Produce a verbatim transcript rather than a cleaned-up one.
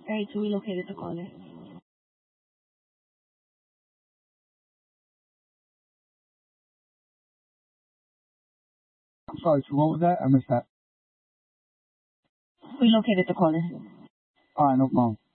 Alright, so we located the caller. I'm sorry, so what was that? I missed that. We located the caller. Alright, no problem.